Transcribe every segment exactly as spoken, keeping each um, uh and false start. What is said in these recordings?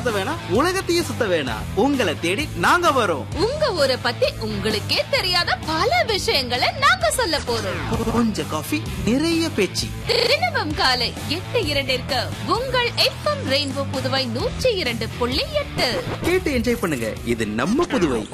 சுத்த வேணாம், உலகத்தையே சுத்த வேணாம். உங்களை தேடி நாங்க வரோம். உங்க ஊரை பத்தி உங்களுக்கே தெரியாத பல விஷயங்களை நாங்க சொல்ல போறோம். கொஞ்சம் காஃபி, நிறைய பேச்சு. தினமும் காலை எட்டு இரண்டிற்கு உங்கள் எஃப்எம் ரெயின்போ புதுவை நூற்றி இரண்டு புள்ளி எட்டு கேட்டு என்ஜாய் பண்ணுங்க. இது நம்ம புதுவை.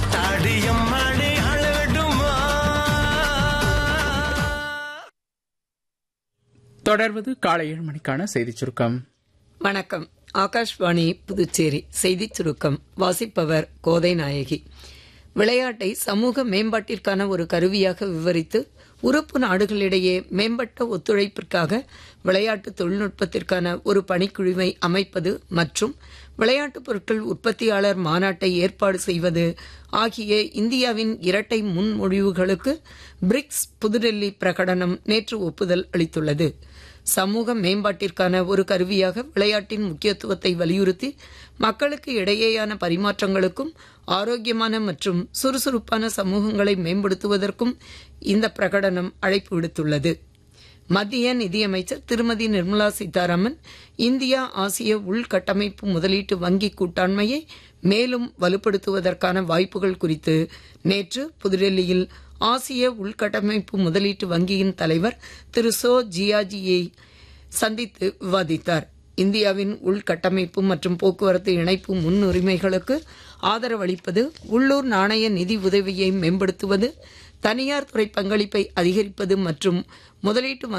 தொடர்வது காலை ஏழு மணிக்கான செய்திச் சுருக்கம். வணக்கம். ஆகாஷ்வாணி புதுச்சேரி செய்திச் சுருக்கம் வாசிப்பவர் கோதை நாயகி. விளையாட்டை சமூக மேம்பாட்டிற்கான ஒரு கருவியாக விவரித்து உறுப்பு நாடுகளிடையே மேம்பட்ட ஒத்துழைப்பிற்காக விளையாட்டு தொழில்நுட்பத்திற்கான ஒரு பணிக்குழுவை அமைப்பது மற்றும் விளையாட்டுப் பொருட்கள் உற்பத்தியாளர் மாநாட்டை ஏற்பாடு செய்வது ஆகிய இந்தியாவின் இரட்டை முன்மொழிவுகளுக்கு பிரிக்ஸ் புதுடெல்லி பிரகடனம் நேற்று ஒப்புதல் அளித்துள்ளது. சமூக மேம்பாட்டிற்கான ஒரு கருவியாக விளையாட்டின் முக்கியத்துவத்தை வலியுறுத்தி மக்களுக்கு இடையேயான பரிமாற்றங்களுக்கும் ஆரோக்கியமான மற்றும் சுறுசுறுப்பான சமூகங்களை மேம்படுத்துவதற்கும் இந்த பிரகடனம் அழைப்பு விடுத்துள்ளது. மத்திய நிதியமைச்சர் திருமதி நிர்மலா சீதாராமன் இந்தியா ஆசிய உள்கட்டமைப்பு முதலீட்டு வங்கி கூட்டாண்மையை மேலும் வலுப்படுத்துவதற்கான வாய்ப்புகள் குறித்து நேற்று புதுடெல்லியில் ஆசிய உள்கட்டமைப்பு முதலீட்டு வங்கியின் தலைவர் திரு சோ ஜியாஜியை சந்தித்து விவாதித்தார். இந்தியாவின் உள்கட்டமைப்பு மற்றும் போக்குவரத்து இணைப்பு முன்னுரிமைகளுக்கு ஆதரவளிப்பது, உள்ளூர் நாணய நிதி உதவியை மேம்படுத்துவது, தனியார் துறை பங்களிப்பை அதிகரிப்பது மற்றும் முதலீட்டு